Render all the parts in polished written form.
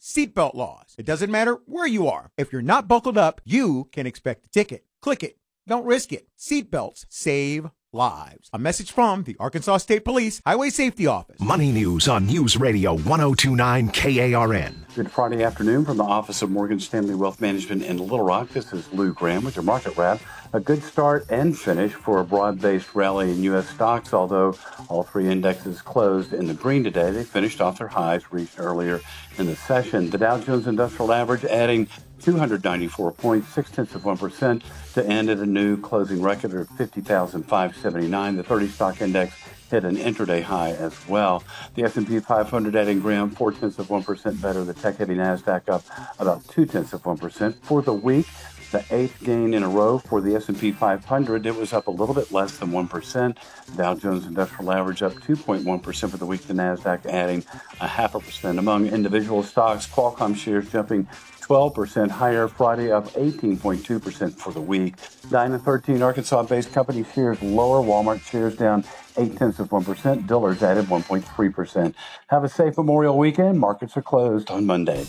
seatbelt laws. It doesn't matter where you are. If you're not buckled up, you can expect a ticket. Click it. Don't risk it. Seatbelts save lives. A message from the Arkansas State Police Highway Safety Office. Money News on News Radio 102.9 KARN. Good Friday afternoon from the Office of Morgan Stanley Wealth Management in Little Rock. This is Lou Graham with your market wrap. A good start and finish for a broad-based rally in U.S. stocks, although all three indexes closed in the green today. They finished off their highs reached earlier in the session. The Dow Jones Industrial Average adding 294 points, 0.6% to end at a new closing record of 50,579. The 30-stock index hit an intraday high as well. The S&P 500 adding ground 0.4% better. The tech-heavy NASDAQ up about 0.2% for the week. The eighth gain in a row for the S&P 500. It was up a little bit less than 1%. Dow Jones Industrial Average up 2.1% for the week. The NASDAQ adding 0.5%. Among individual stocks, Qualcomm shares jumping 12% higher Friday, up 18.2% for the week. Dyna 13 Arkansas-based company shares lower. Walmart shares down 0.8%. Dillard's added 1.3%. Have a safe Memorial weekend. Markets are closed on Monday.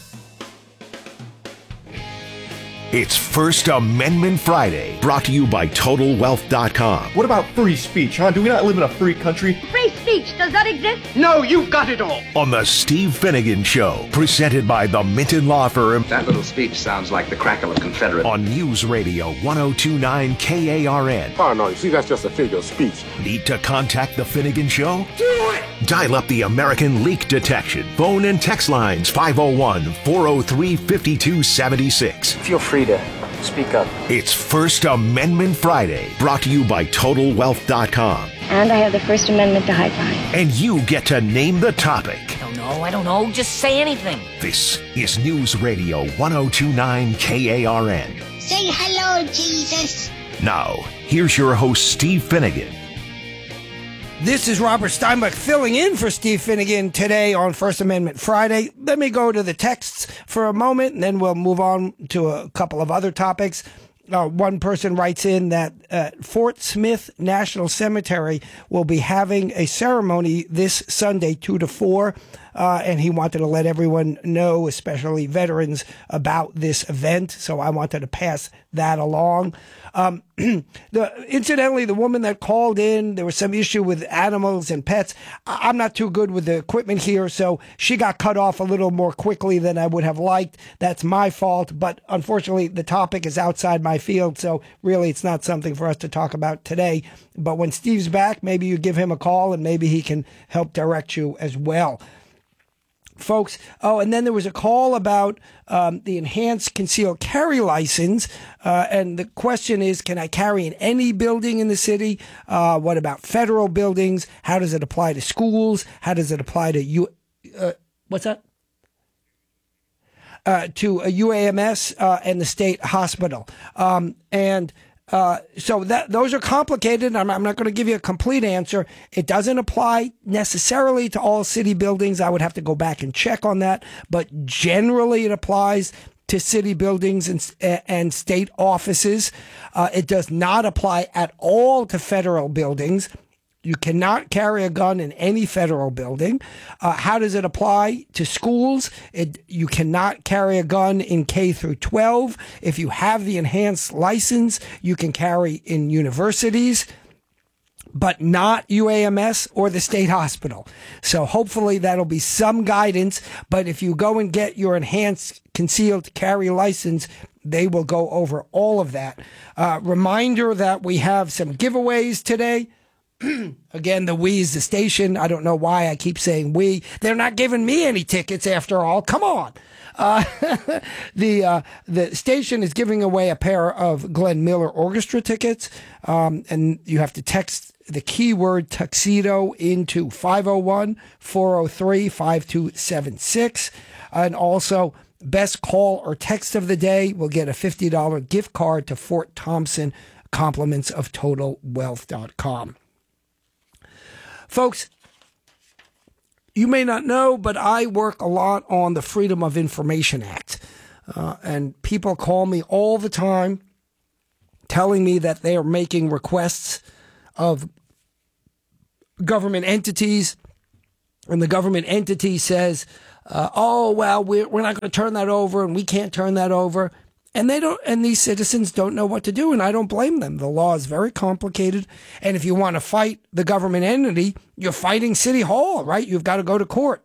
It's First Amendment Friday, brought to you by TotalWealth.com. What about free speech, huh? Do we not live in a free country? Free speech, does that exist? No, you've got it all. On the Steve Finnegan Show, presented by the Minton Law Firm. That little speech sounds like the crackle of Confederate. On News Radio 102.9 KARN. Oh, no, you see, that's just a figure of speech. Need to contact the Finnegan Show? Do it! Dial up the American Leak Detection. Phone and text lines 501-403-5276. Feel free to speak up. It's First Amendment Friday, brought to you by TotalWealth.com. And I have the First Amendment to hide behind. And you get to name the topic. I don't know. Just say anything. This is News Radio 102.9 KARN. Say hello, Jesus. Now, here's your host, Steve Finnegan. This is Robert Steinbuch filling in for Steve Finnegan today on First Amendment Friday. Let me go to the texts for a moment, and then we'll move on to a couple of other topics. One person writes in that Fort Smith National Cemetery will be having a ceremony this Sunday, 2 to 4, and he wanted to let everyone know, especially veterans, about this event. So I wanted to pass that along. Incidentally, the woman that called in, there was some issue with animals and pets. I'm not too good with the equipment here, so she got cut off a little more quickly than I would have liked. That's my fault, but unfortunately, the topic is outside my field, so really it's not something for us to talk about today. But when Steve's back, maybe you give him a call and maybe he can help direct you as well. Folks, and then there was a call about the enhanced concealed carry license, and the question is, can I carry in any building in the city? What about federal buildings? How does it apply to schools? How does it apply to what's that? To a UAMS and the state hospital, so those are complicated. I'm not going to give you a complete answer. It doesn't apply necessarily to all city buildings. I would have to go back and check on that. But generally, it applies to city buildings and state offices. It does not apply at all to federal buildings. You cannot carry a gun in any federal building. How does it apply to schools? You cannot carry a gun in K through 12. If you have the enhanced license, you can carry in universities, but not UAMS or the state hospital. So hopefully that'll be some guidance. But if you go and get your enhanced concealed carry license, they will go over all of that. Reminder that we have some giveaways today. Again, the we is the station. I don't know why I keep saying we. They're not giving me any tickets after all. Come on. The station is giving away a pair of Glenn Miller Orchestra tickets, and you have to text the keyword tuxedo into 501-403-5276. And also, best call or text of the day will get a $50 gift card to Fort Thompson, compliments of TotalWealth.com. Folks, you may not know, but I work a lot on the Freedom of Information Act. And people call me all the time telling me that they are making requests of government entities. And the government entity says, we're not going to turn that over, and we can't turn that over. And these citizens don't know what to do, and I don't blame them. The law is very complicated, and if you want to fight the government entity, you're fighting City Hall, right? You've got to go to court.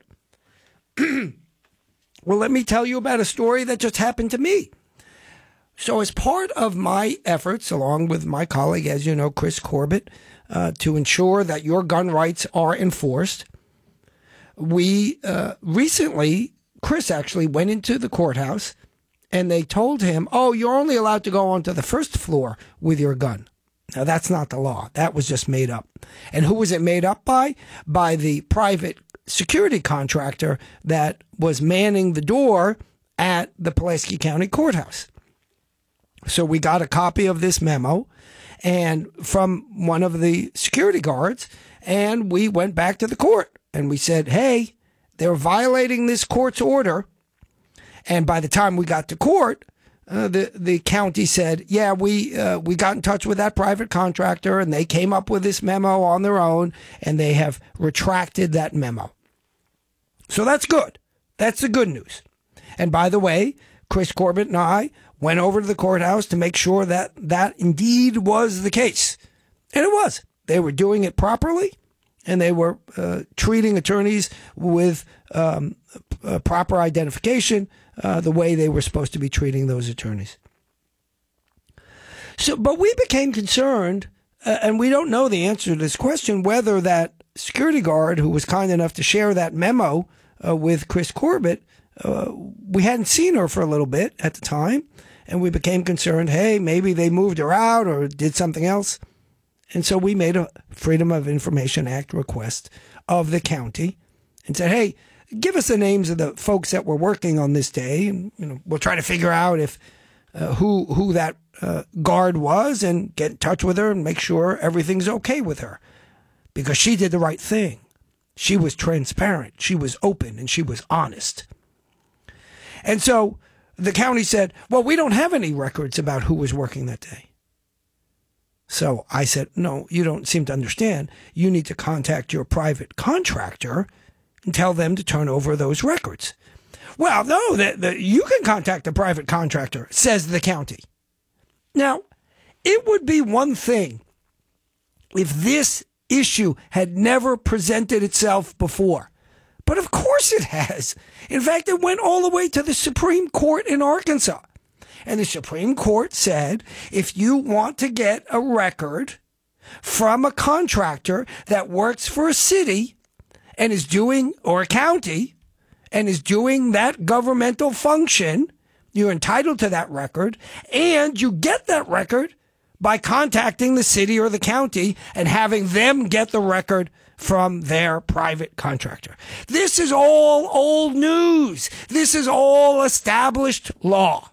Well, let me tell you about a story that just happened to me. So as part of my efforts, along with my colleague, as you know, Chris Corbett, to ensure that your gun rights are enforced, we recently, Chris actually went into the courthouse and they told him, oh, you're only allowed to go onto the first floor with your gun. Now, that's not the law. That was just made up. And who was it made up by? By the private security contractor that was manning the door at the Pulaski County Courthouse. So we got a copy of this memo and from one of the security guards, and we went back to the court and we said, hey, they're violating this court's order. And by the time we got to court, the county said, yeah, we got in touch with that private contractor and they came up with this memo on their own and they have retracted that memo. So that's good. That's the good news. And by the way, Chris Corbett and I went over to the courthouse to make sure that that indeed was the case. And it was. They were doing it properly and they were treating attorneys with proper identification, the way they were supposed to be treating those attorneys. So, but we became concerned, and we don't know the answer to this question, whether that security guard who was kind enough to share that memo with Chris Corbett, we hadn't seen her for a little bit at the time, and we became concerned, hey, maybe they moved her out or did something else. And so we made a Freedom of Information Act request of the county and said, hey, give us the names of the folks that were working on this day, and we'll try to figure out if who that guard was and get in touch with her and make sure everything's okay with her, because she did the right thing. She was transparent, she was open, and she was honest. And so the county said, well, we don't have any records about who was working that day. So I said, no, you don't seem to understand. You need to contact your private contractor and tell them to turn over those records. Well, no, you can contact the private contractor, says the county. Now, it would be one thing if this issue had never presented itself before. But of course it has. In fact, it went all the way to the Supreme Court in Arkansas. And the Supreme Court said, if you want to get a record from a contractor that works for a city and is doing, or a county, and is doing that governmental function, you're entitled to that record, and you get that record by contacting the city or the county and having them get the record from their private contractor. This is all old news. This is all established law.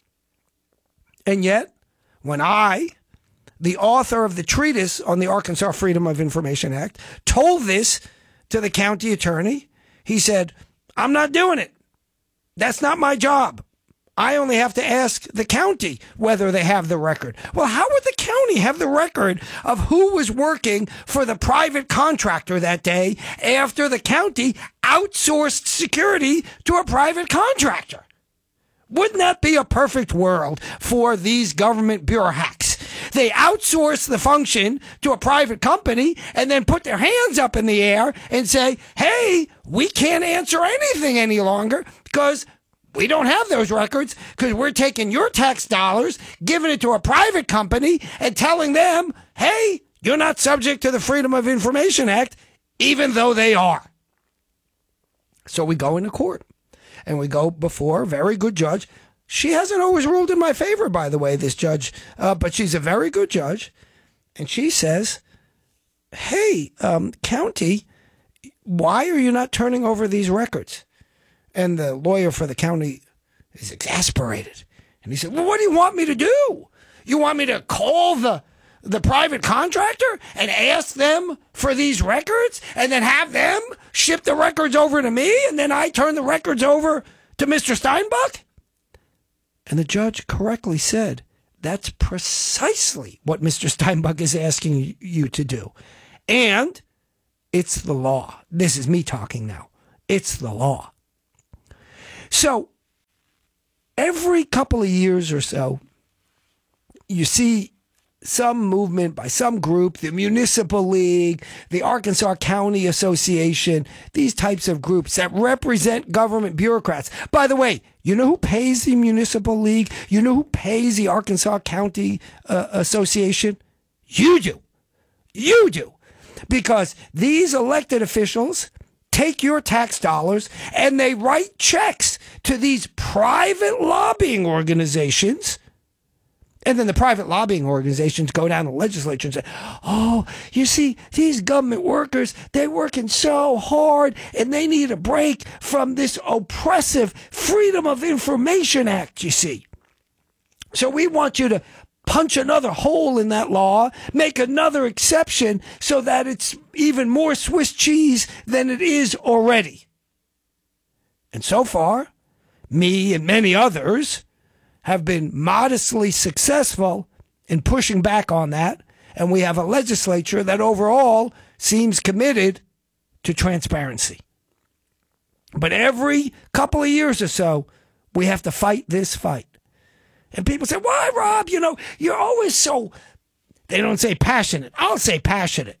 And yet, when I, the author of the treatise on the Arkansas Freedom of Information Act, told this to the county attorney, he said, I'm not doing it. That's not my job. I only have to ask the county whether they have the record. Well, how would the county have the record of who was working for the private contractor that day after the county outsourced security to a private contractor? Wouldn't that be a perfect world for these government bureau hacks? They outsource the function to a private company and then put their hands up in the air and say, hey, we can't answer anything any longer because we don't have those records, because we're taking your tax dollars, giving it to a private company and telling them, hey, you're not subject to the Freedom of Information Act, even though they are. So we go into court. And we go before a very good judge. She hasn't always ruled in my favor, by the way, this judge, but she's a very good judge. And she says, hey, county, why are you not turning over these records? And the lawyer for the county is exasperated. And he said, well, what do you want me to do? You want me to call the private contractor and ask them for these records and then have them ship the records over to me and then I turn the records over to Mr. Steinbuch? And the judge correctly said, that's precisely what Mr. Steinbuch is asking you to do. And it's the law. This is me talking now. It's the law. So every couple of years or so, you see some movement by some group, the Municipal League, the Arkansas County Association, these types of groups that represent government bureaucrats. By the way, you know who pays the Municipal League? You know who pays the Arkansas County Association? You do. You do. Because these elected officials take your tax dollars and they write checks to these private lobbying organizations. And then the private lobbying organizations go down to the legislature and say, oh, you see, these government workers, they're working so hard and they need a break from this oppressive Freedom of Information Act, you see. So we want you to punch another hole in that law, make another exception so that it's even more Swiss cheese than it is already. And so far, me and many others have been modestly successful in pushing back on that, and we have a legislature that overall seems committed to transparency. But every couple of years or so, we have to fight this fight. And people say, why, Rob? You know, you're always so, they don't say passionate. I'll say passionate.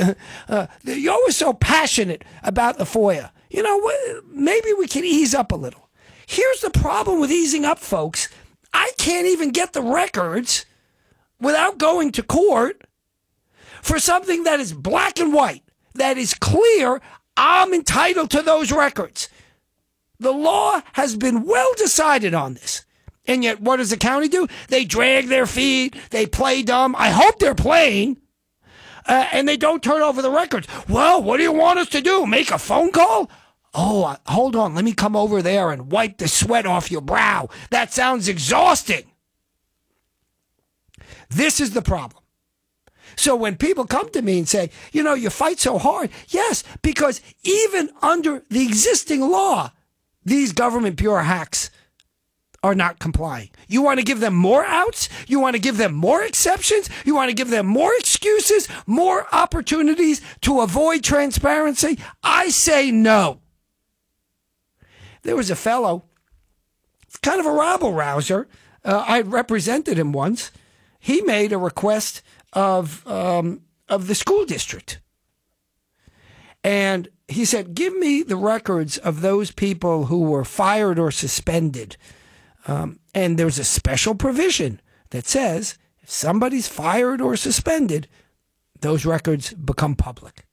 You're always so passionate about the FOIA. You know, maybe we can ease up a little. Here's the problem with easing up, folks. I can't even get the records without going to court for something that is black and white, that is clear. I'm entitled to those records. The law has been well decided on this. And yet, what does the county do? They drag their feet. They play dumb. I hope they're playing. And they don't turn over the records. Well, what do you want us to do? Make a phone call? Oh, hold on. Let me come over there and wipe the sweat off your brow. That sounds exhausting. This is the problem. So when people come to me and say, you know, you fight so hard. Yes, because even under the existing law, these government bureau hacks are not complying. You want to give them more outs? You want to give them more exceptions? You want to give them more excuses, more opportunities to avoid transparency? I say no. There was a fellow, kind of a rabble-rouser. I represented him once. He made a request of the school district. And he said, give me the records of those people who were fired or suspended. And there's a special provision that says if somebody's fired or suspended, those records become public.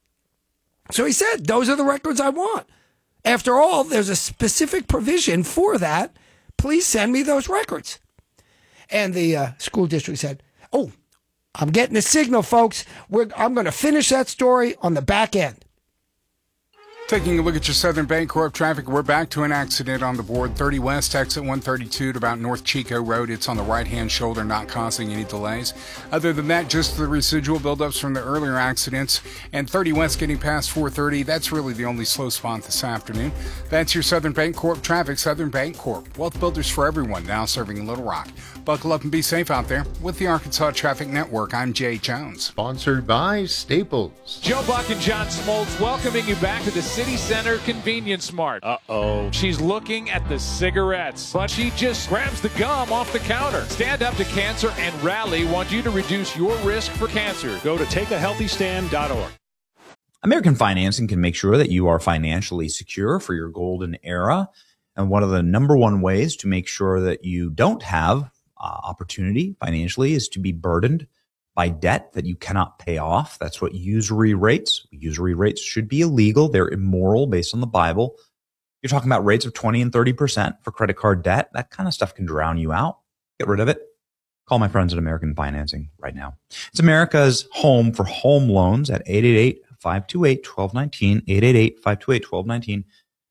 So he said, those are the records I want. After all, there's a specific provision for that. Please send me those records. And the school district said, oh, I'm getting a signal, folks. I'm going to finish that story on the back end. Taking a look at your Southern Bancorp traffic, we're back to an accident on the board. 30 West, exit 132 to about North Chico Road. It's on the right-hand shoulder, not causing any delays. Other than that, just the residual buildups from the earlier accidents. And 30 West getting past 430, that's really the only slow spot this afternoon. That's your Southern Bancorp traffic. Southern Bancorp, wealth builders for everyone, now serving Little Rock. Buckle up and be safe out there. With the Arkansas Traffic Network, I'm Jay Jones. Sponsored by Staples. Joe Buck and John Smoltz welcoming you back to the City Center Convenience Mart. Uh-oh. She's looking at the cigarettes, but she just grabs the gum off the counter. Stand Up to Cancer and Rally want you to reduce your risk for cancer. Go to takeahealthystand.org. American Financing can make sure that you are financially secure for your golden era. And one of the number one ways to make sure that you don't have opportunity financially is to be burdened by debt that you cannot pay off. That's what usury rates. Usury rates should be illegal. They're immoral based on the Bible. You're talking about rates of 20 and 30% for credit card debt. That kind of stuff can drown you out. Get rid of it. Call my friends at American Financing right now. It's America's home for home loans at 888-528-1219, 888-528-1219,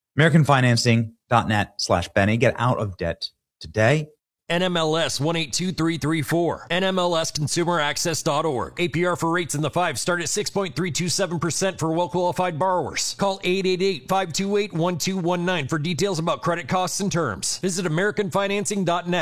AmericanFinancing.net/Benny. Get out of debt today. NMLS 182334. NMLSConsumerAccess.org. APR for rates in the 5 start at 6.327% for well-qualified borrowers. Call 888-528-1219 for details about credit costs and terms. Visit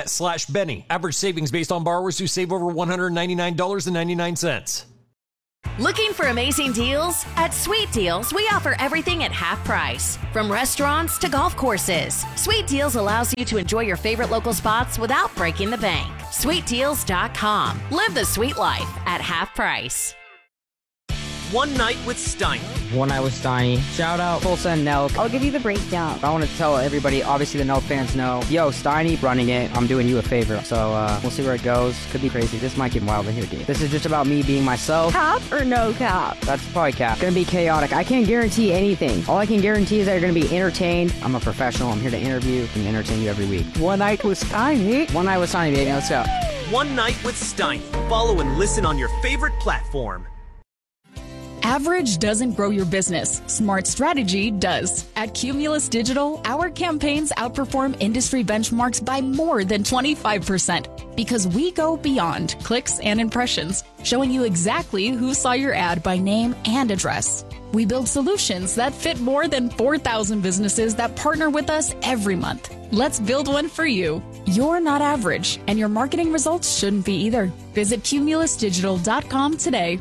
AmericanFinancing.net/Benny. Average savings based on borrowers who save over $199.99. Looking for amazing deals? At Sweet Deals, we offer everything at half price. From restaurants to golf courses, Sweet Deals allows you to enjoy your favorite local spots without breaking the bank. SweetDeals.com. Live the sweet life at half price. One Night with Steiny. One Night with Steiny. Shout out Full Send Nelk. I'll give you the breakdown. I want to tell everybody, obviously the Nelk fans know, yo, Steiny running it, I'm doing you a favor. So we'll see where it goes. Could be crazy. This might get wild in here, dude. This is just about me being myself. Cap or no cap? That's probably cap. Gonna be chaotic. I can't guarantee anything. All I can guarantee is that you're gonna be entertained. I'm a professional. I'm here to interview and entertain you every week. One Night with Steiny. One Night with Steiny, baby. Let's go. One Night with Steiny. Follow and listen on your favorite platform. Average doesn't grow your business. Smart strategy does. At Cumulus Digital, our campaigns outperform industry benchmarks by more than 25% because we go beyond clicks and impressions, showing you exactly who saw your ad by name and address. We build solutions that fit more than 4,000 businesses that partner with us every month. Let's build one for you. You're not average, and your marketing results shouldn't be either. Visit cumulusdigital.com today.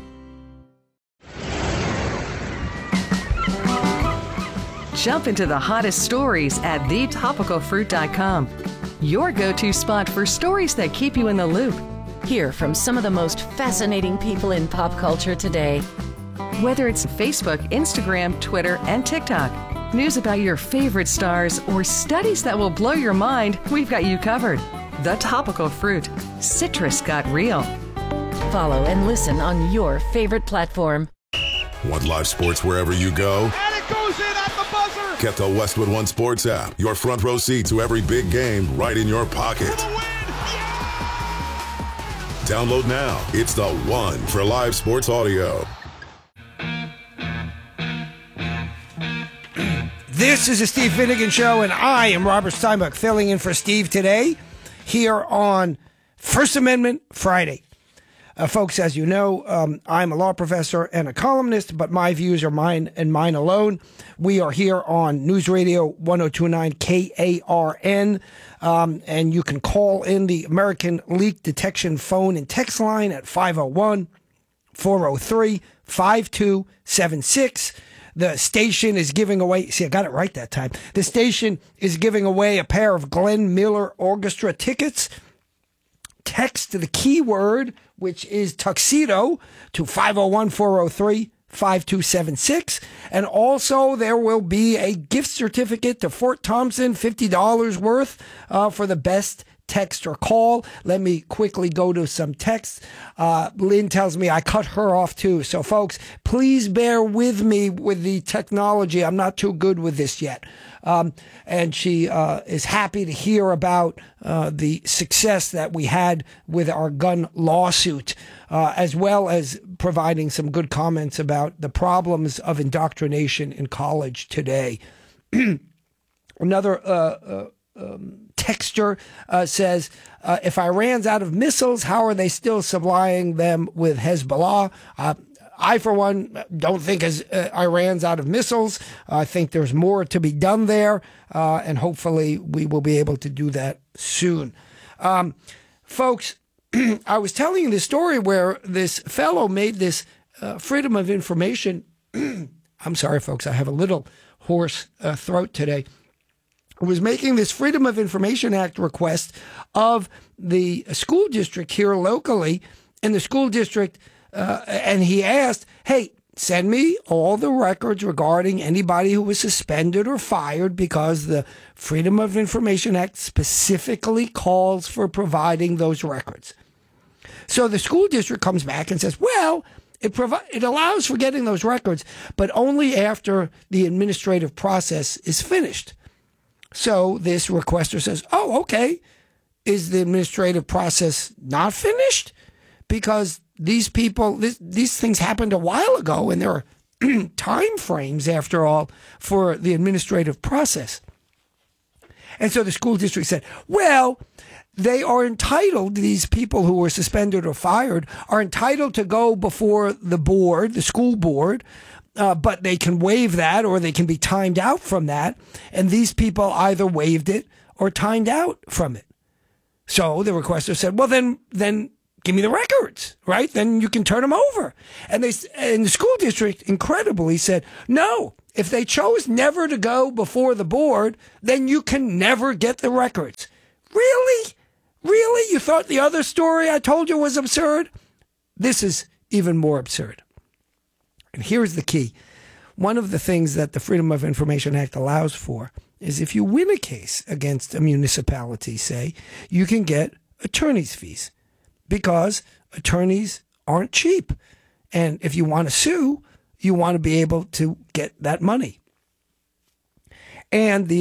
Jump into the hottest stories at thetopicalfruit.com. Your go-to spot for stories that keep you in the loop. Hear from some of the most fascinating people in pop culture today. Whether it's Facebook, Instagram, Twitter, and TikTok, news about your favorite stars, or studies that will blow your mind, we've got you covered. The Topical Fruit. Citrus got real. Follow and listen on your favorite platform. Want live sports wherever you go? And it goes in at the buzzer! Get the Westwood One Sports app. Your front row seat to every big game right in your pocket. For the win! Yeah! Download now. It's the one for live sports audio. This is the Steve Finnegan Show, and I am Robert Steinbuck, filling in for Steve today here on First Amendment Friday. Folks, as you know, I'm a law professor and a columnist, but my views are mine and mine alone. We are here on News Radio 1029 KARN, and you can call in the American Leak Detection phone and text line at 501-403-5276. The station is giving away, see, I got it right that time. The station is giving away a pair of Glenn Miller Orchestra tickets. Text the keyword, which is tuxedo, to 501-403-5276. And also there will be a gift certificate to Fort Thompson, $50 worth for the best text or call. Let me quickly go to some texts. Lynn tells me I cut her off too. So folks, please bear with me with the technology. I'm not too good with this yet. And she is happy to hear about the success that we had with our gun lawsuit, as well as providing some good comments about the problems of indoctrination in college today. Another texture says, if Iran's out of missiles, how are they still supplying them with Hezbollah? I, for one, don't think Iran's out of missiles. I think there's more to be done there, and hopefully we will be able to do that soon. Folks, I was telling you the story where this fellow made this Freedom of Information. I'm sorry, folks, I have a little hoarse throat today. Was making this Freedom of Information Act request of the school district here locally, and the school district, and he asked, hey, send me all the records regarding anybody who was suspended or fired, because the Freedom of Information Act specifically calls for providing those records. So the school district comes back and says, well, it allows for getting those records, but only after the administrative process is finished. So this requester says, oh, okay, is the administrative process not finished? Because these people, these things happened a while ago, and there are time frames, after all, for the administrative process. And so the school district said, well, they are entitled, these people who were suspended or fired, are entitled to go before the board, the school board, but they can waive that, or they can be timed out from that. And these people either waived it or timed out from it. So the requester said, well, then give me the records, right? Then you can turn them over. And the school district incredibly said, no, if they chose never to go before the board, then you can never get the records. Really? Really? You thought the other story I told you was absurd? This is even more absurd. And here's the key. One of the things that the Freedom of Information Act allows for is if you win a case against a municipality, say, you can get attorney's fees because attorneys aren't cheap. And if you want to sue, you want to be able to get that money. And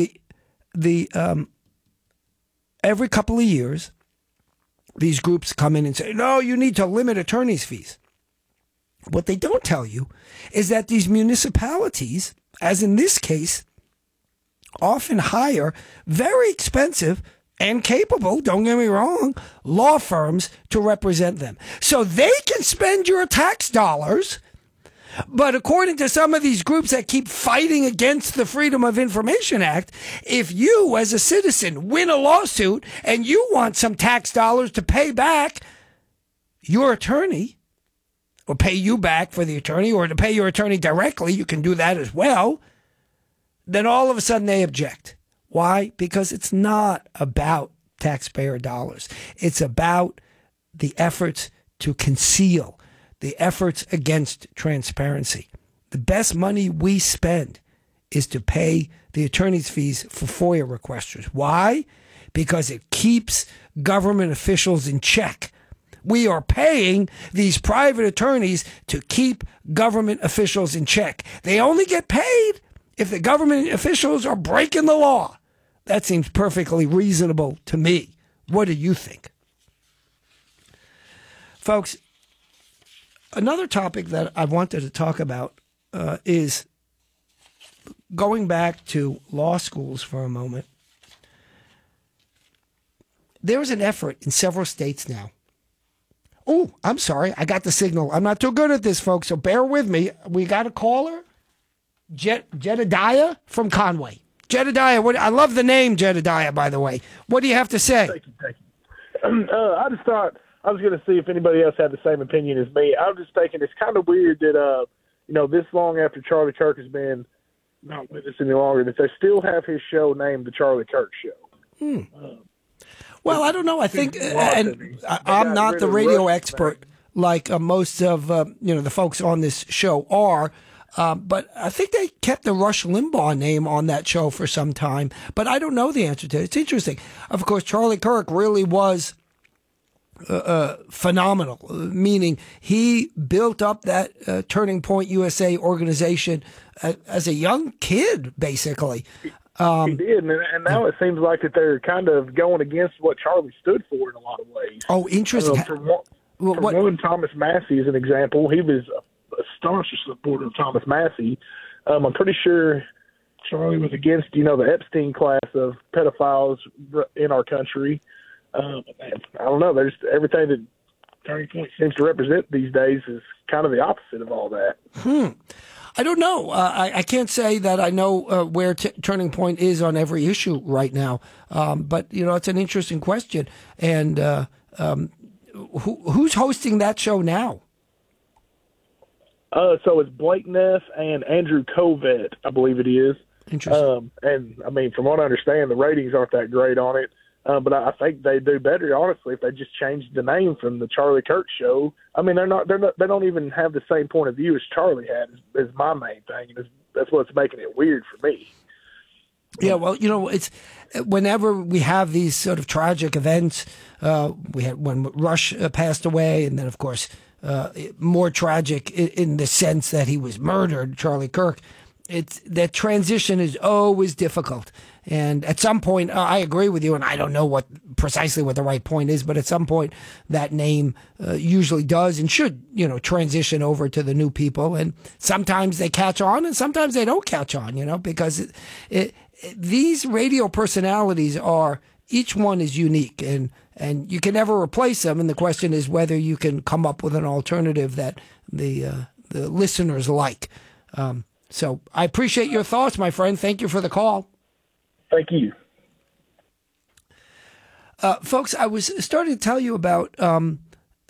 every couple of years, these groups come in and say, no, you need to limit attorney's fees. What they don't tell you is that these municipalities, as in this case, often hire very expensive and capable, don't get me wrong, law firms to represent them. So they can spend your tax dollars. But according to some of these groups that keep fighting against the Freedom of Information Act, if you as a citizen win a lawsuit and you want some tax dollars to pay back your attorney, or pay you back for the attorney, or to pay your attorney directly, you can do that as well, then all of a sudden they object. Why? Because it's not about taxpayer dollars. It's about the efforts to conceal, the efforts against transparency. The best money we spend is to pay the attorney's fees for FOIA requesters. Why? Because it keeps government officials in check. We are paying these private attorneys to keep government officials in check. They only get paid if the government officials are breaking the law. That seems perfectly reasonable to me. What do you think? Folks, another topic that I wanted to talk about is going back to law schools for a moment. There's an effort in several states now. Oh, I'm sorry. I got the signal. I'm not too good at this, folks, so bear with me. We got a caller, Jedediah from Conway. Jedediah, I love the name Jedediah, by the way. What do you have to say? Thank you. I just thought I was going to see if anybody else had the same opinion as me. I was just thinking it's kind of weird that, this long after Charlie Kirk has been not with us any longer, that they still have his show named The Charlie Kirk Show. Well, I don't know. I think, and I'm not the radio expert like most of the folks on this show are, but I think they kept the Rush Limbaugh name on that show for some time. But I don't know the answer to it. It's interesting. Of course, Charlie Kirk really was phenomenal, meaning he built up that Turning Point USA organization as a young kid, basicly. He did, and now it seems like that they're kind of going against what Charlie stood for in a lot of ways. Oh, interesting. From one, Thomas Massey is an example. He was a staunch supporter of Thomas Massey. I'm pretty sure Charlie was against, the Epstein class of pedophiles in our country. I don't know. There's everything that Turning Point seems to represent these days is kind of the opposite of all that. I don't know. I can't say that I know where Turning Point is on every issue right now. But, it's an interesting question. And who's hosting that show now? So it's Blake Neff and Andrew Covet, I believe it is. Interesting. And, from what I understand, the ratings aren't that great on it. But I think they do better, honestly, if they just changed the name from the Charlie Kirk Show. They don't even have the same point of view as Charlie had. Is my main thing, and that's what's making it weird for me. Yeah, well, it's whenever we have these sort of tragic events. We had when Rush passed away, and then of course more tragic in the sense that he was murdered, Charlie Kirk. That transition is always difficult. And at some point, I agree with you, and I don't know precisely what the right point is, but at some point, that name usually does and should, transition over to the new people. And sometimes they catch on, and sometimes they don't catch on, because these radio personalities each one is unique, and you can never replace them. And the question is whether you can come up with an alternative that the listeners like. So I appreciate your thoughts, my friend. Thank you for the call. Thank you. Folks, I was starting to tell you about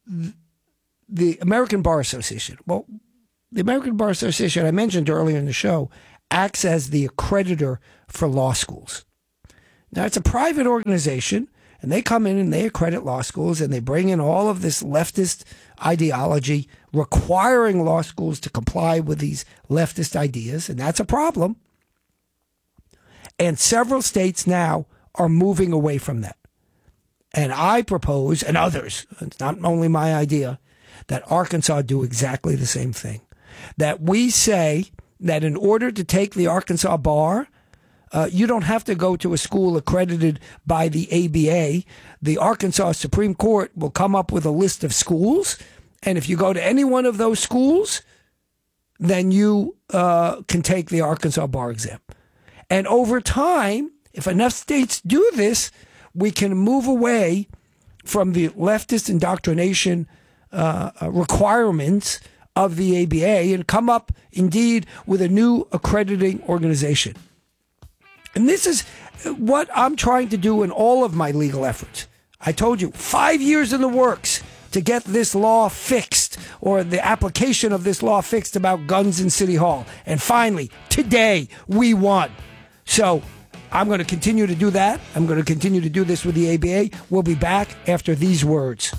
the American Bar Association. Well, the American Bar Association, I mentioned earlier in the show, acts as the accreditor for law schools. Now, it's a private organization, and they come in and they accredit law schools, and they bring in all of this leftist ideology, requiring law schools to comply with these leftist ideas, and that's a problem. And several states now are moving away from that. And I propose, and others, it's not only my idea, that Arkansas do exactly the same thing. That we say that in order to take the Arkansas bar, you don't have to go to a school accredited by the ABA. The Arkansas Supreme Court will come up with a list of schools, and if you go to any one of those schools, then you can take the Arkansas bar exam. And over time, if enough states do this, we can move away from the leftist indoctrination requirements of the ABA and come up, indeed, with a new accrediting organization. And this is what I'm trying to do in all of my legal efforts. I told you, 5 years in the works to get this law fixed, or the application of this law fixed about guns in City Hall. And finally, today, we won. So I'm going to continue to do that. I'm going to continue to do this with the ABA. We'll be back after these words.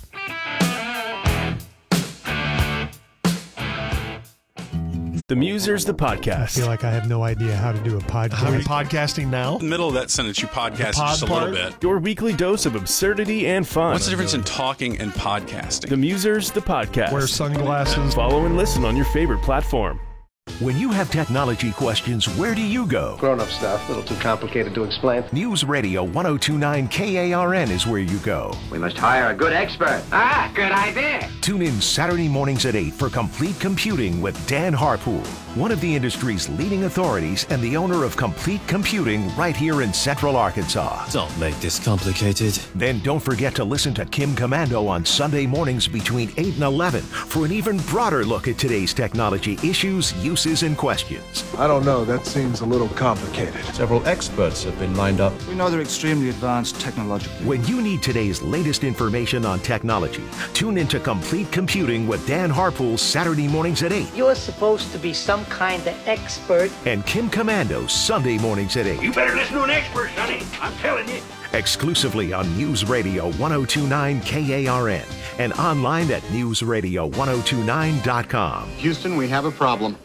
The Musers, the podcast. I feel like I have no idea how to do a podcast. Are we podcasting now? In the middle of that sentence, you podcast just a little bit. Your weekly dose of absurdity and fun. What's the difference in talking and podcasting? The Musers, the podcast. Wear sunglasses. Follow and listen on your favorite platform. When you have technology questions, where do you go? Grown-up stuff, a little too complicated to explain. News Radio 102.9 KARN is where you go. We must hire a good expert. Ah, good idea. Tune in Saturday mornings at 8 for Complete Computing with Dan Harpool, one of the industry's leading authorities and the owner of Complete Computing right here in Central Arkansas. Don't make this complicated. Then don't forget to listen to Kim Commando on Sunday mornings between 8 and 11 for an even broader look at today's technology issues, uses, and questions. I don't know. That seems a little complicated. Several experts have been lined up. We know they're extremely advanced technologically. When you need today's latest information on technology, tune into Complete Computing with Dan Harpool Saturday mornings at 8. You're supposed to be some kind of expert. And Kim Commando Sunday mornings at 8. You better listen to an expert, Sonny. I'm telling you. Exclusively on News Radio 102.9 KARN and online at newsradio1029.com. Houston, we have a problem.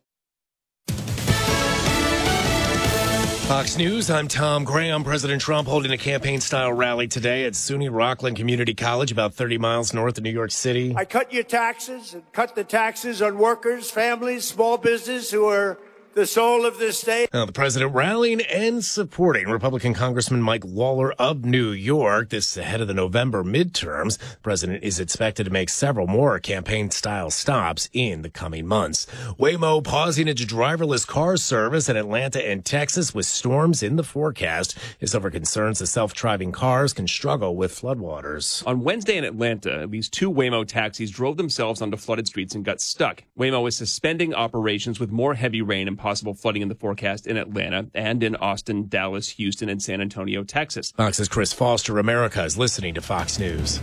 Fox News, I'm Tom Graham. President Trump holding a campaign-style rally today at SUNY Rockland Community College, about 30 miles north of New York City. I cut your taxes and cut the taxes on workers, families, small business who are the soul of this state. Now, the president rallying and supporting Republican Congressman Mike Lawler of New York. This ahead of the November midterms. The president is expected to make several more campaign-style stops in the coming months. Waymo pausing its driverless car service in Atlanta and Texas with storms in the forecast. Is over concerns that self-driving cars can struggle with floodwaters. On Wednesday in Atlanta, at least 2 Waymo taxis drove themselves onto flooded streets and got stuck. Waymo is suspending operations with more heavy rain and possible flooding in the forecast in Atlanta and in Austin, Dallas, Houston, and San Antonio, Texas. Fox's Chris Foster. America is listening to Fox News.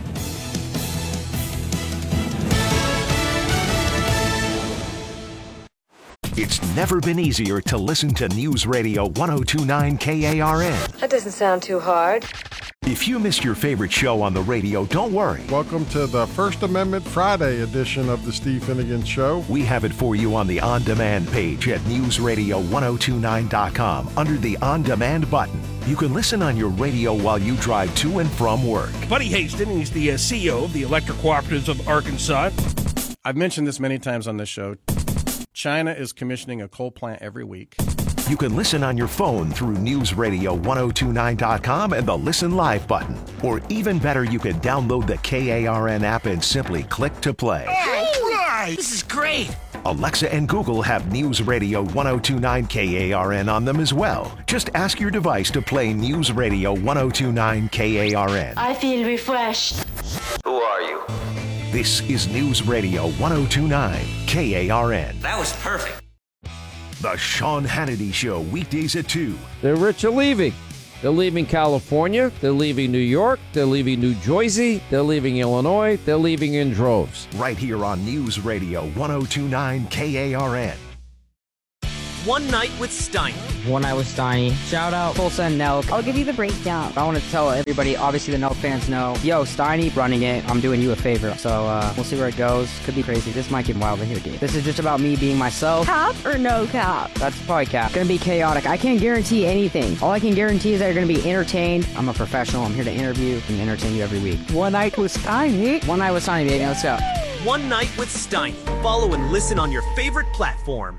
It's never been easier to listen to News Radio 102.9 KARN. That doesn't sound too hard. If you missed your favorite show on the radio, don't worry. Welcome to the First Amendment Friday edition of the Steve Finnegan Show. We have it for you on the On-Demand page at newsradio1029.com under the On-Demand button. You can listen on your radio while you drive to and from work. Buddy Haston, he's the CEO of the Electric Cooperatives of Arkansas. I've mentioned this many times on this show. China is commissioning a coal plant every week. You can listen on your phone through newsradio1029.com and the Listen Live button. Or even better, you can download the KARN app and simply click to play. All right! This is great! Alexa and Google have News Radio 102.9 KARN on them as well. Just ask your device to play News Radio 102.9 KARN. I feel refreshed. Who are you? This is News Radio 102.9 KARN. That was perfect. The Sean Hannity Show, weekdays at 2. The rich are leaving. They're leaving California. They're leaving New York. They're leaving New Jersey. They're leaving Illinois. They're leaving in droves. Right here on News Radio 102.9 KARN. One Night with Steiny. One Night with Steiny. Shout out Tulsa and Nelk. I'll give you the breakdown. I want to tell everybody, obviously the Nelk fans know, yo, Steiny running it, I'm doing you a favor. So we'll see where it goes. Could be crazy. This might get wild in here, dude. This is just about me being myself. Cap or no cap? That's probably cap. Gonna be chaotic. I can't guarantee anything. All I can guarantee is that you're gonna be entertained. I'm a professional. I'm here to interview and entertain you every week. One Night with Steiny. One Night with Steiny, baby. Let's go. One Night with Steiny. Follow and listen on your favorite platform.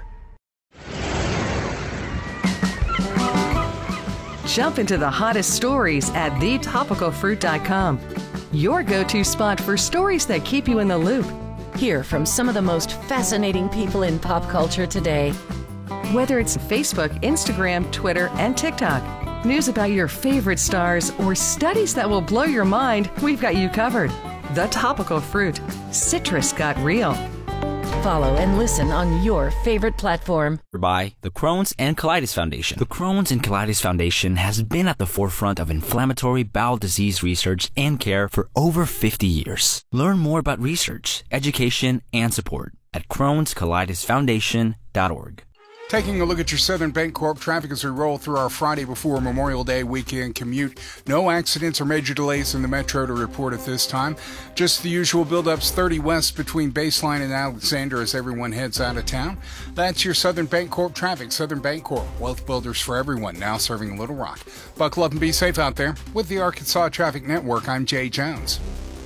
Jump into the hottest stories at thetopicalfruit.com. Your go-to spot for stories that keep you in the loop. Hear from some of the most fascinating people in pop culture today. Whether it's Facebook, Instagram, Twitter, and TikTok, news about your favorite stars, or studies that will blow your mind, we've got you covered. The Topical Fruit. Citrus got real. Follow and listen on your favorite platform. By the Crohn's and Colitis Foundation. The Crohn's and Colitis Foundation has been at the forefront of inflammatory bowel disease research and care for over 50 years. Learn more about research, education, and support at Crohn'sColitisFoundation.org. Taking a look at your Southern Bancorp traffic as we roll through our Friday before Memorial Day weekend commute. No accidents or major delays in the metro to report at this time. Just the usual buildups 30 west between Baseline and Alexander as everyone heads out of town. That's your Southern Bancorp traffic. Southern Bancorp, wealth builders for everyone, now serving Little Rock. Buckle up and be safe out there. With the Arkansas Traffic Network, I'm Jay Jones.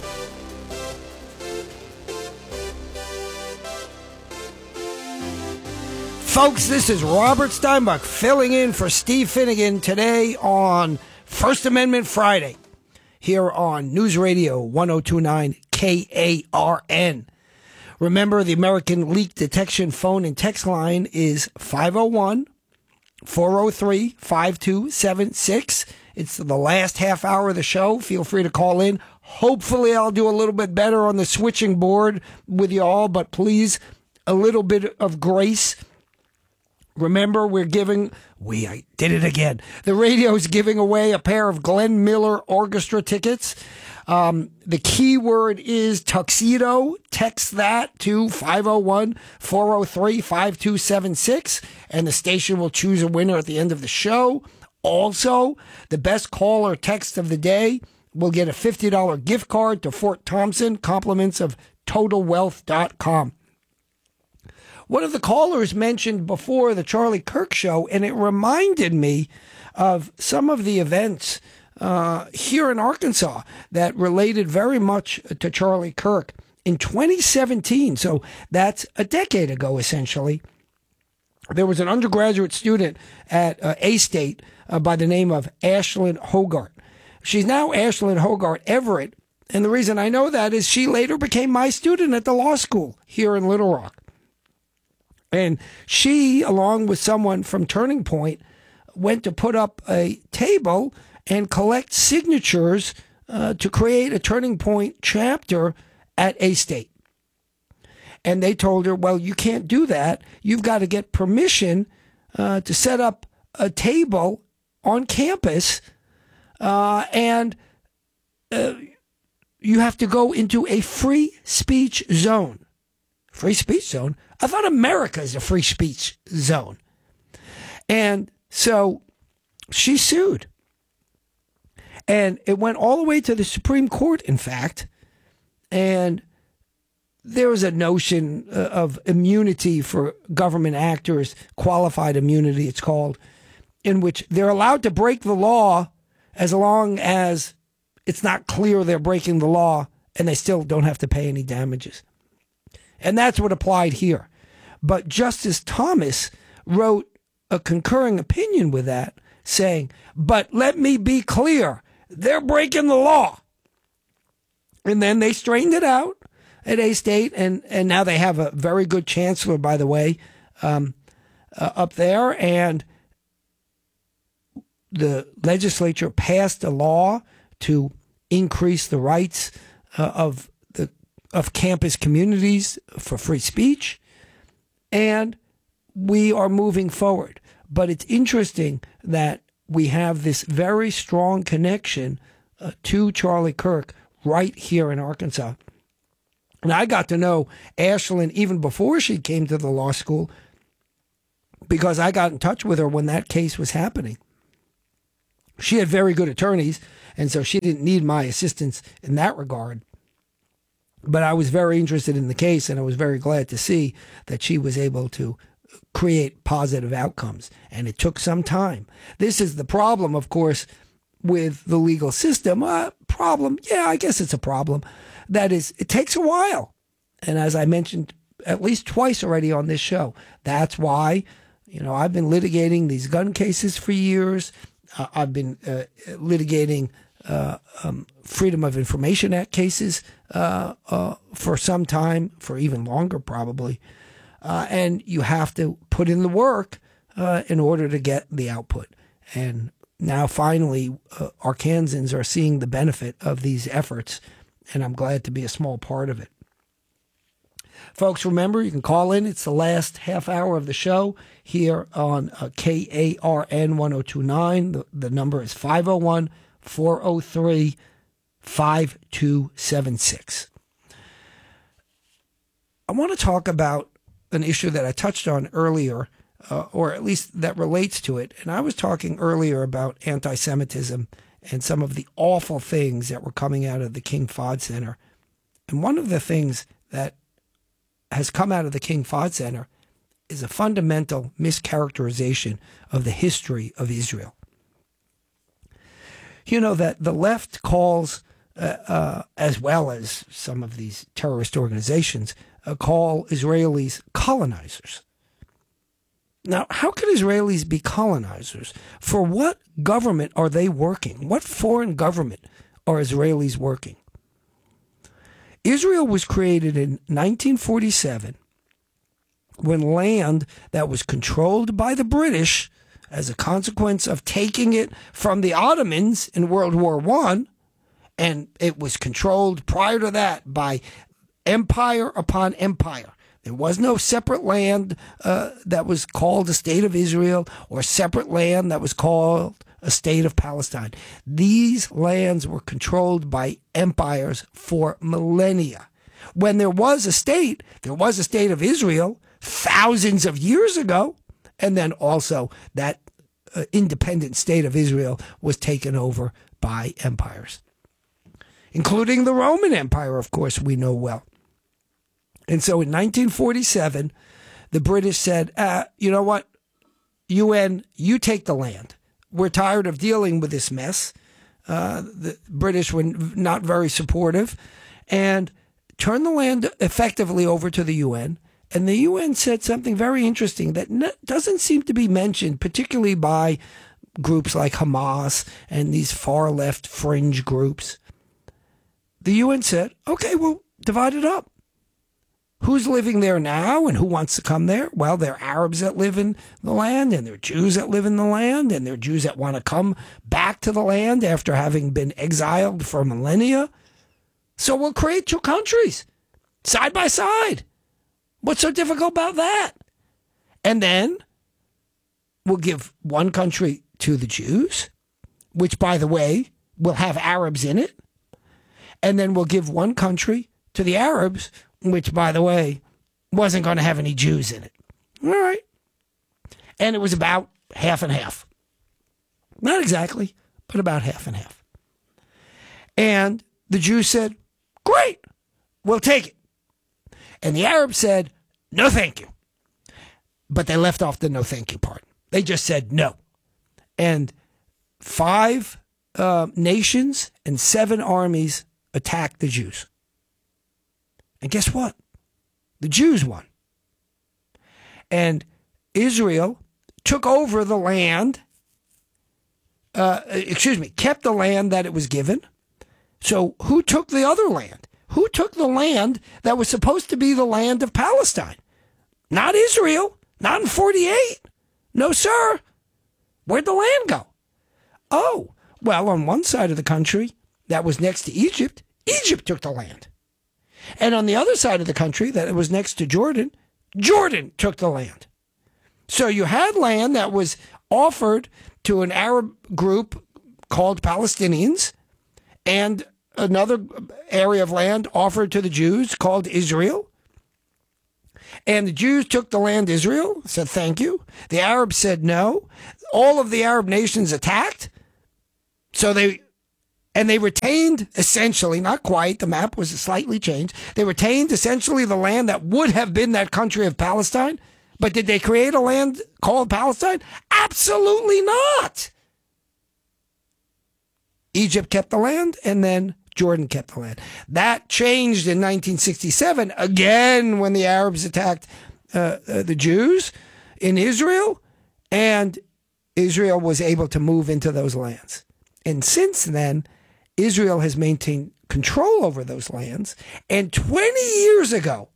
Folks, this is Robert Steinbuch filling in for Steve Finnegan today on First Amendment Friday here on News Radio 102.9 KARN. Remember, the American Leak Detection phone and text line is 501-403-5276. It's the last half hour of the show. Feel free to call in. Hopefully, I'll do a little bit better on the switching board with you all, but please, a little bit of grace. Remember, I did it again. The radio's giving away a pair of Glenn Miller Orchestra tickets. The key word is tuxedo. Text that to 501-403-5276, and the station will choose a winner at the end of the show. Also, the best call or text of the day will get a $50 gift card to Fort Thompson, compliments of TotalWealth.com. One of the callers mentioned before the Charlie Kirk show, and it reminded me of some of the events here in Arkansas that related very much to Charlie Kirk. In 2017, so that's a decade ago essentially, there was an undergraduate student at A-State by the name of Ashlyn Hogart. She's now Ashlyn Hogart Everett, and the reason I know that is she later became my student at the law school here in Little Rock. And she, along with someone from Turning Point, went to put up a table and collect signatures to create a Turning Point chapter at A-State. And they told her, well, you can't do that. You've got to get permission to set up a table on campus, and you have to go into a free speech zone. Free speech zone? I thought America is a free speech zone. And so she sued. And it went all the way to the Supreme Court, in fact. And there was a notion of immunity for government actors, qualified immunity it's called, in which they're allowed to break the law as long as it's not clear they're breaking the law, and they still don't have to pay any damages. And that's what applied here. But Justice Thomas wrote a concurring opinion with that, saying, but let me be clear, they're breaking the law. And then they straightened it out at A-State, and now they have a very good chancellor, by the way, up there. And the legislature passed a law to increase the rights of campus communities for free speech, and we are moving forward. But it's interesting that we have this very strong connection to Charlie Kirk right here in Arkansas. And I got to know Ashlyn even before she came to the law school because I got in touch with her when that case was happening. She had very good attorneys, and so she didn't need my assistance in that regard. But I was very interested in the case, and I was very glad to see that she was able to create positive outcomes. And it took some time. This is the problem, of course, with the legal system. Problem, yeah, I guess it's a problem. That is, it takes a while. And as I mentioned at least twice already on this show, that's why, I've been litigating these gun cases for years. I've been litigating Freedom of Information Act cases for some time, for even longer probably. And you have to put in the work in order to get the output. And now finally, Arkansans are seeing the benefit of these efforts, and I'm glad to be a small part of it. Folks, remember, you can call in. It's the last half hour of the show here on KARN 1029. The number is 501-403-5276. I want to talk about an issue that I touched on earlier, or at least that relates to it. And I was talking earlier about anti-Semitism and some of the awful things that were coming out of the King Fahd Center. And one of the things that has come out of the King Fahd Center is a fundamental mischaracterization of the history of Israel. That the left calls, as well as some of these terrorist organizations, call Israelis colonizers. Now, how can Israelis be colonizers? For what government are they working? What foreign government are Israelis working? Israel was created in 1947 when land that was controlled by the British as a consequence of taking it from the Ottomans in World War I, and it was controlled prior to that by empire upon empire. There was no separate land that was called a state of Israel or separate land that was called a state of Palestine. These lands were controlled by empires for millennia. When there was a state of Israel thousands of years ago, and then also that independent state of Israel was taken over by empires, including the Roman Empire, of course, we know well. And so in 1947, the British said, you know what, UN, you take the land. We're tired of dealing with this mess. The British were not very supportive and turned the land effectively over to the UN. And the UN said something very interesting that doesn't seem to be mentioned, particularly by groups like Hamas and these far left fringe groups. The UN said, okay, well, divide it up. Who's living there now and who wants to come there? Well, there are Arabs that live in the land, and there are Jews that live in the land, and there are Jews that want to come back to the land after having been exiled for millennia. So we'll create two countries, side by side. What's so difficult about that? And then we'll give one country to the Jews, which, by the way, will have Arabs in it. And then we'll give one country to the Arabs, which, by the way, wasn't going to have any Jews in it. All right. And it was about half and half. Not exactly, but about half and half. And the Jews said, great, we'll take it. And the Arabs said, no, thank you. But they left off the no thank you part. They just said no. And 5 nations and 7 armies attacked the Jews. And guess what? The Jews won. And Israel took over the land, kept the land that it was given. So who took the other land? Who took the land that was supposed to be the land of Palestine? Not Israel. Not in 48. No, sir. Where'd the land go? Oh, well, on one side of the country that was next to Egypt, Egypt took the land. And on the other side of the country that was next to Jordan, Jordan took the land. So you had land that was offered to an Arab group called Palestinians, and another area of land offered to the Jews called Israel. And the Jews took the land Israel, said thank you. The Arabs said no. All of the Arab nations attacked. So they retained essentially, not quite, the map was slightly changed. They retained essentially the land that would have been that country of Palestine. But did they create a land called Palestine? Absolutely not. Egypt kept the land, and then Jordan kept the land. That changed in 1967, again when the Arabs attacked the Jews in Israel, and Israel was able to move into those lands. And since then, Israel has maintained control over those lands. And 20 years ago,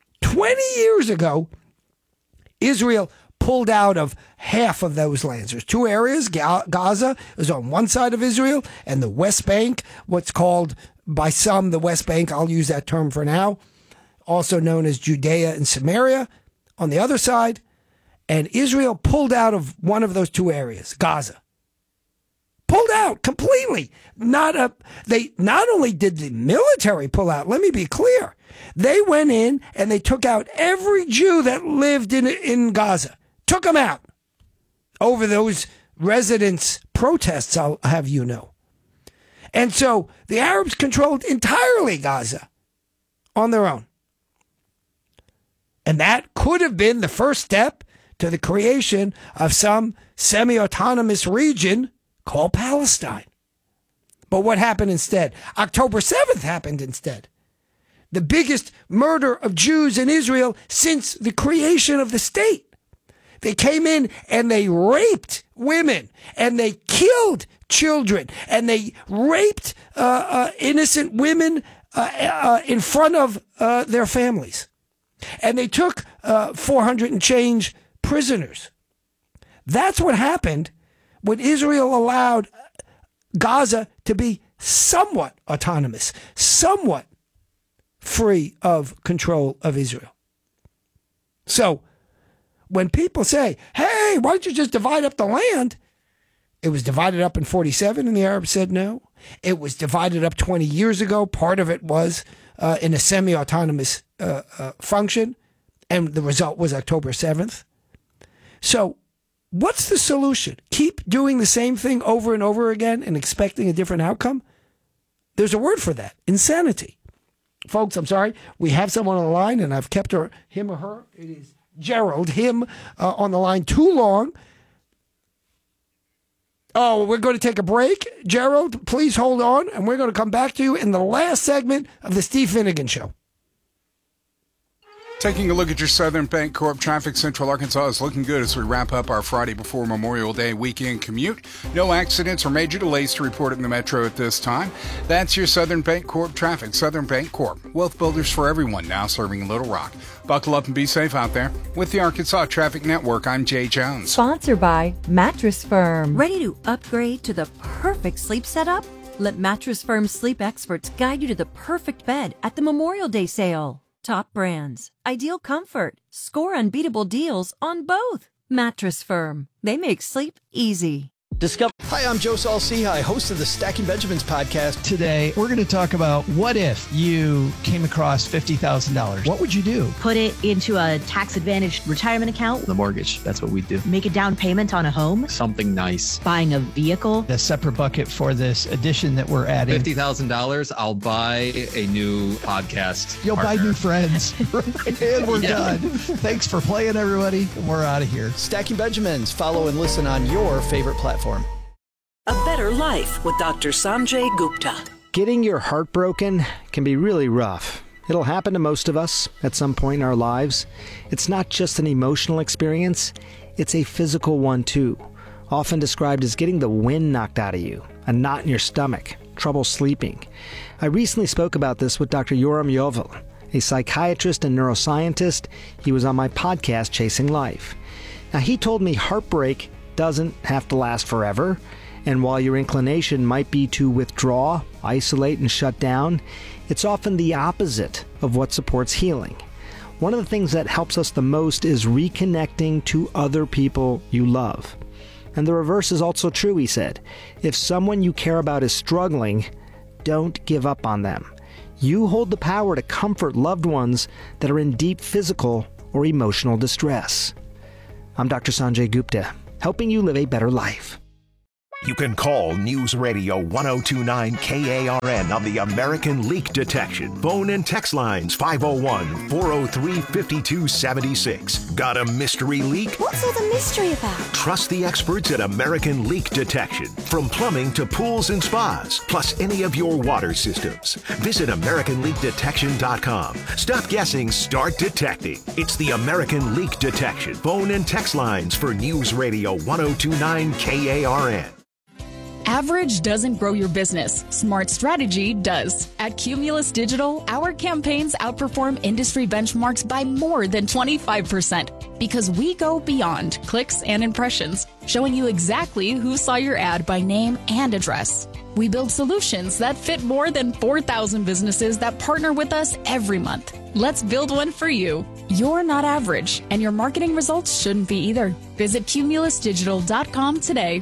Israel pulled out of half of those lands. There's two areas. Gaza is on one side of Israel, and the West Bank, what's called by some the West Bank, I'll use that term for now, also known as Judea and Samaria, on the other side. And Israel pulled out of one of those two areas, Gaza. Pulled out completely. They not only did the military pull out, let me be clear. They went in and they took out every Jew that lived in Gaza. Took them out over those residents' protests, I'll have you know. And so the Arabs controlled entirely Gaza on their own. And that could have been the first step to the creation of some semi-autonomous region called Palestine. But what happened instead? October 7th happened instead. The biggest murder of Jews in Israel since the creation of the state. They came in and they raped women and they killed children and they raped innocent women in front of their families. And they took 400 and change prisoners. That's what happened when Israel allowed Gaza to be somewhat autonomous, somewhat free of control of Israel. So when people say, hey, why don't you just divide up the land? It was divided up in 1947 and the Arabs said no. It was divided up 20 years ago. Part of it was in a semi-autonomous function, and the result was October 7th. So what's the solution? Keep doing the same thing over and over again and expecting a different outcome? There's a word for that: insanity. Folks, I'm sorry. We have someone on the line, and I've kept him or her. It is Gerald, him, on the line too long. Oh, we're going to take a break. Gerald, please hold on, and we're going to come back to you in the last segment of the Steve Finnegan Show. Taking a look at your Southern Bancorp traffic, Central Arkansas is looking good as we wrap up our Friday before Memorial Day weekend commute. No accidents or major delays to report in the metro at this time. That's your Southern Bancorp traffic. Southern Bancorp, wealth builders for everyone, now serving Little Rock. Buckle up and be safe out there. With the Arkansas Traffic Network, I'm Jay Jones. Sponsored by Mattress Firm. Ready to upgrade to the perfect sleep setup? Let Mattress Firm's sleep experts guide you to the perfect bed at the Memorial Day sale. Top brands, ideal comfort, score unbeatable deals on both. Mattress Firm. They make sleep easy. Hi, I'm Joe Saul-Sehy, host of the Stacking Benjamins podcast. Today, we're going to talk about what if you came across $50,000. What would you do? Put it into a tax-advantaged retirement account. The mortgage, that's what we do. Make a down payment on a home. Something nice. Buying a vehicle. A separate bucket for this addition that we're adding. $50,000, I'll buy a new podcast. You'll partner. buy new friends. And we're done. Thanks for playing, everybody. We're out of here. Stacking Benjamins. Follow and listen on your favorite platform. A better life with Dr. Sanjay Gupta. Getting your heart broken can be really rough. It'll happen to most of us at some point in our lives. It's not just an emotional experience, it's a physical one too. Often described as getting the wind knocked out of you, a knot in your stomach, trouble sleeping. I recently spoke about this with Dr. Yoram Yovel, a psychiatrist and neuroscientist. He was on my podcast, Chasing Life. Now, he told me heartbreak doesn't have to last forever. And while your inclination might be to withdraw, isolate, and shut down, it's often the opposite of what supports healing. One of the things that helps us the most is reconnecting to other people you love. And the reverse is also true, he said. If someone you care about is struggling, don't give up on them. You hold the power to comfort loved ones that are in deep physical or emotional distress. I'm Dr. Sanjay Gupta, helping you live a better life. You can call News Radio 1029 KARN on the American Leak Detection. Phone and text lines 501-403-5276. Got a mystery leak? What's all the mystery about? Trust the experts at American Leak Detection. From plumbing to pools and spas, plus any of your water systems. Visit AmericanLeakDetection.com. Stop guessing, start detecting. It's the American Leak Detection. Phone and text lines for News Radio 1029 KARN. Average doesn't grow your business. Smart strategy does. At Cumulus Digital, our campaigns outperform industry benchmarks by more than 25% because we go beyond clicks and impressions, showing you exactly who saw your ad by name and address. We build solutions that fit more than 4,000 businesses that partner with us every month. Let's build one for you. You're not average, and your marketing results shouldn't be either. Visit cumulusdigital.com today.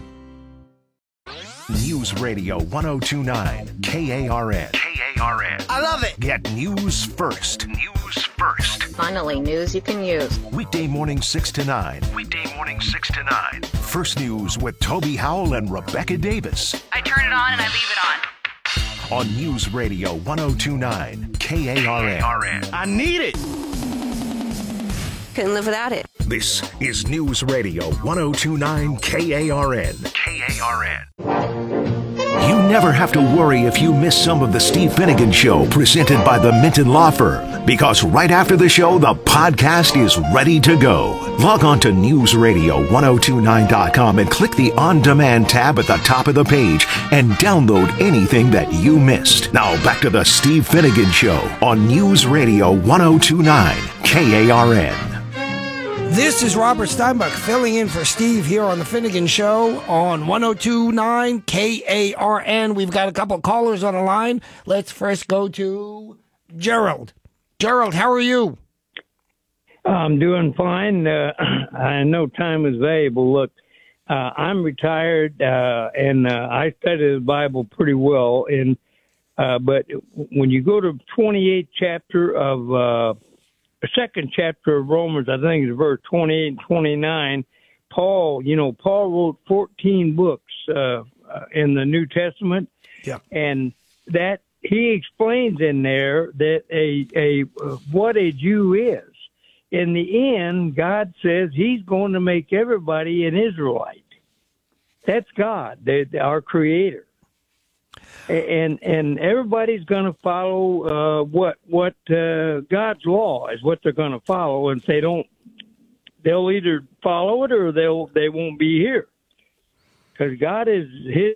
News Radio 1029 KARN. KARN. I love it. Get news first. News first. Finally, news you can use. Weekday morning 6 to 9. Weekday morning 6 to 9. First News with Toby Howell and Rebecca Davis. I turn it on and I leave it on. On News Radio 1029 KARN. I need it. Couldn't live without it. This is News Radio 1029 KARN. KARN. You never have to worry if you miss some of the Steve Finnegan Show presented by the Minton Law Firm, because right after the show, the podcast is ready to go. Log on to newsradio1029.com and click the On Demand tab at the top of the page and download anything that you missed. Now back to the Steve Finnegan Show on News Radio 1029 KARN. This is Robert Steinbuck filling in for Steve here on the Finnegan Show on 1029 KARN. We've got a couple callers on the line. Let's first go to Gerald. Gerald, how are you? I'm doing fine. I know time is valuable. Look, I'm retired, and I study the Bible pretty well. But when you go to 28th chapter of the second chapter of Romans, I think it's verse 28 and 29, Paul wrote 14 books in the New Testament. Yeah. And that he explains in there that what a Jew is. In the end, God says he's going to make everybody an Israelite. That's God, our creator. And everybody's going to follow what God's law is what they're going to follow, and if they don't, they'll either follow it or they won't be here, because God is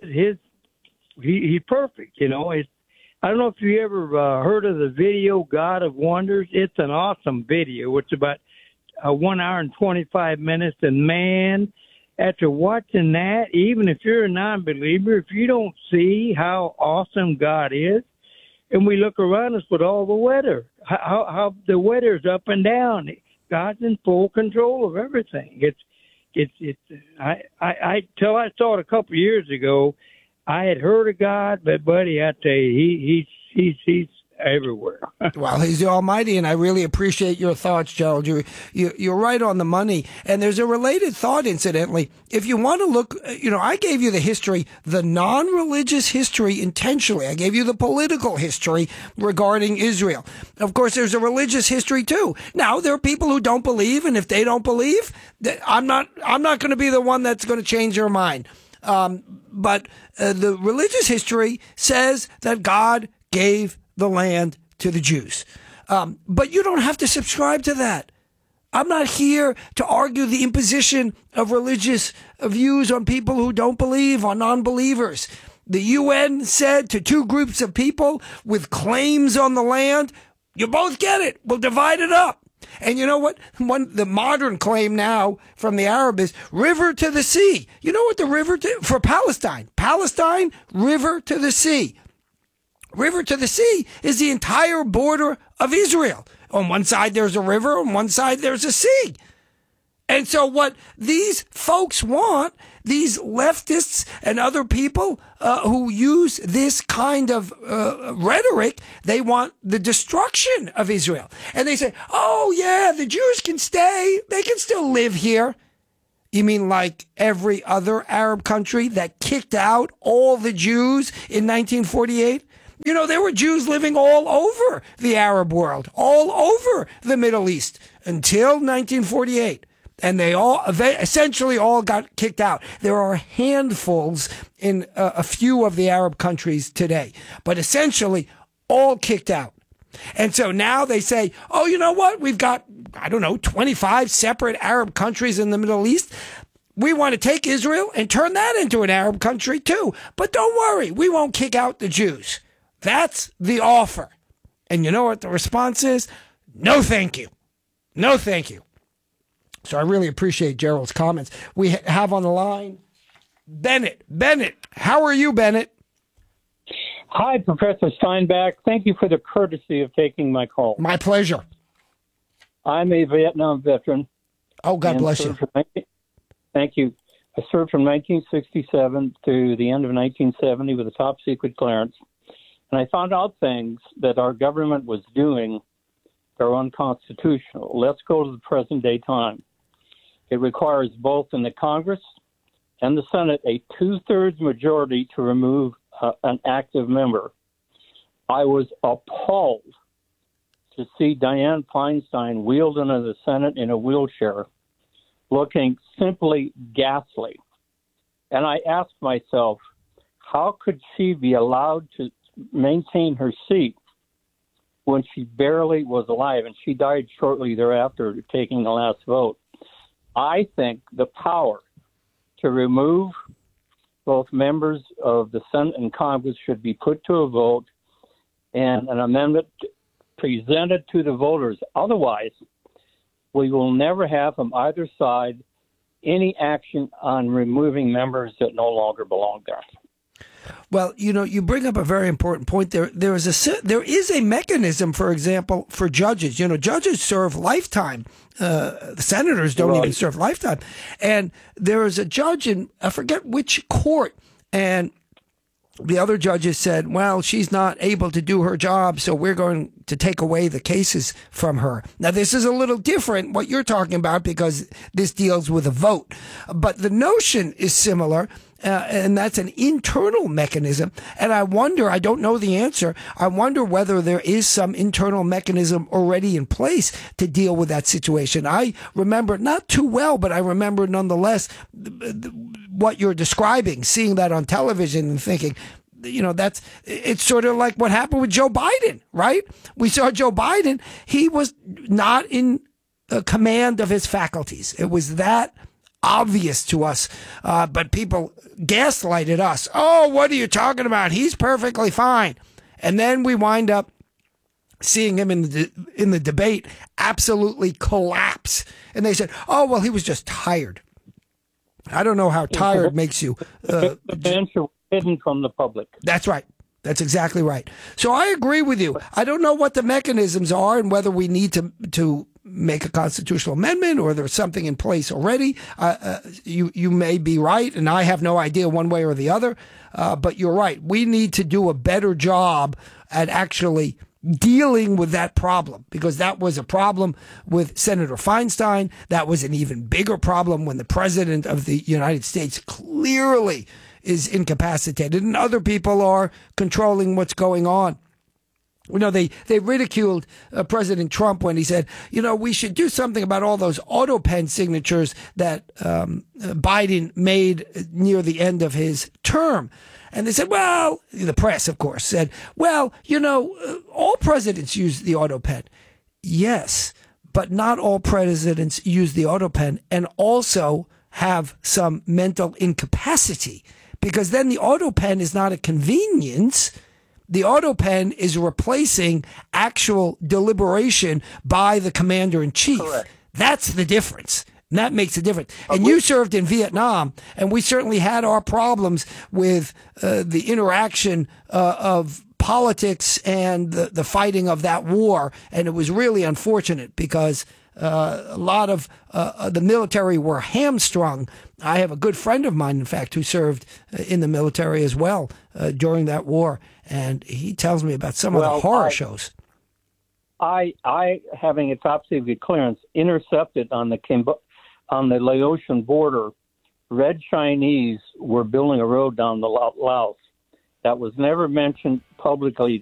he's perfect. I don't know if you ever heard of the video God of Wonders. It's an awesome video. It's about 1 hour and 25 minutes, and man, after watching that, even if you're a non-believer, if you don't see how awesome God is, and we look around us with all the weather, how the weather's up and down, God's in full control of everything. I till I saw it a couple of years ago, I had heard of God, but buddy, I tell you, he's everywhere. Well, he's the Almighty, and I really appreciate your thoughts, Gerald. You're right on the money. And there's a related thought, incidentally. If you want to look, I gave you the history, the non-religious history intentionally. I gave you the political history regarding Israel. Of course, there's a religious history too. Now, there are people who don't believe, and if they don't believe, I'm not going to be the one that's going to change their mind. But the religious history says that God gave the land to the Jews. But you don't have to subscribe to that. I'm not here to argue the imposition of religious views on people who don't believe, on non-believers. The UN said to two groups of people with claims on the land, you both get it. We'll divide it up. And you know what? The modern claim now from the Arab is river to the sea. You know what the river for Palestine? Palestine, river to the sea. River to the sea is the entire border of Israel. On one side there's a river, on one side there's a sea. And so what these folks want, these leftists and other people who use this kind of rhetoric, they want the destruction of Israel. And they say, oh, yeah, the Jews can stay. They can still live here. You mean like every other Arab country that kicked out all the Jews in 1948? You know, there were Jews living all over the Arab world, all over the Middle East until 1948. And they essentially all got kicked out. There are handfuls in a few of the Arab countries today, but essentially all kicked out. And so now they say, oh, you know what? We've got, 25 separate Arab countries in the Middle East. We want to take Israel and turn that into an Arab country too. But don't worry, we won't kick out the Jews. That's the offer. And you know what the response is? No, thank you. No, thank you. So I really appreciate Gerald's comments. We have on the line Bennett. Bennett, how are you, Bennett? Hi, Professor Steinbach. Thank you for the courtesy of taking my call. My pleasure. I'm a Vietnam veteran. Oh, God bless you. Thank you. I served from 1967 to the end of 1970 with a top secret clearance. And I found out things that our government was doing that are unconstitutional. Let's go to the present day time. It requires both in the Congress and the Senate a 2/3 majority to remove an active member. I was appalled to see Dianne Feinstein wheeled into the Senate in a wheelchair, looking simply ghastly. And I asked myself, how could she be allowed to maintain her seat when she barely was alive? And she died shortly thereafter, taking the last vote. I think the power to remove both members of the Senate and Congress should be put to a vote and an amendment presented to the voters. Otherwise, we will never have from either side any action on removing members that no longer belong there. Well, you bring up a very important point. There is a mechanism, for example, for judges. Judges serve lifetime. Senators don't even serve lifetime. And there is a judge in, I forget which court, and the other judges said, well, she's not able to do her job, so we're going to take away the cases from her. Now, this is a little different, what you're talking about, because this deals with a vote. But the notion is similar, and that's an internal mechanism. And I wonder, I don't know the answer, I wonder whether there is some internal mechanism already in place to deal with that situation. I remember, not too well, but I remember nonetheless what you're describing, seeing that on television and thinking, it's sort of like what happened with Joe Biden, right? We saw Joe Biden. He was not in command of his faculties. It was that obvious to us, but people gaslighted us. Oh, what are you talking about? He's perfectly fine. And then we wind up seeing him in the debate absolutely collapse. And they said, oh, well, he was just tired. I don't know how tired makes you. The bench hidden from the public. That's right. That's exactly right. So I agree with you. I don't know what the mechanisms are and whether we need to make a constitutional amendment or there's something in place already. You may be right, and I have no idea one way or the other. But you're right. We need to do a better job at actually dealing with that problem, because that was a problem with Senator Feinstein. That was an even bigger problem when the president of the United States clearly is incapacitated and other people are controlling what's going on. They ridiculed President Trump when he said, we should do something about all those auto pen signatures that Biden made near the end of his term. And they said, well, the press, of course, said, well, all presidents use the auto pen. Yes, but not all presidents use the auto pen and also have some mental incapacity, because then the auto pen is not a convenience. The auto pen is replacing actual deliberation by the commander in chief. Correct. That's the difference. And that makes a difference. And you served in Vietnam, and we certainly had our problems with the interaction of politics and the fighting of that war. And it was really unfortunate because a lot of the military were hamstrung. I have a good friend of mine, in fact, who served in the military as well during that war, and he tells me about some of the horror shows. I, having a top secret clearance, intercepted on the Laotian border. Red Chinese were building a road down the Laos. That was never mentioned publicly